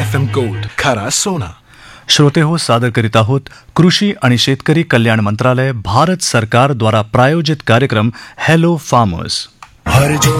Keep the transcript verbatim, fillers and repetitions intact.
F M gold, खरा सोना. श्रोते हो, सादर करीत आहोत कृषी आणि शेतकरी कल्याण मंत्रालय भारत सरकार द्वारा प्रायोजित कार्यक्रम हॅलो फार्मर्स.